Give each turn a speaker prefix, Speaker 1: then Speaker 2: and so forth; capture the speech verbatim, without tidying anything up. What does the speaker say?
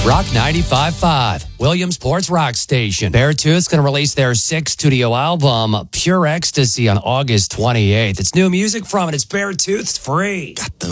Speaker 1: Rock ninety-five point five, Williamsport's rock station. Beartooth's going to release their sixth studio album, Pure Ecstasy, on August twenty-eighth. It's new music from it. It's Beartooth. It's free.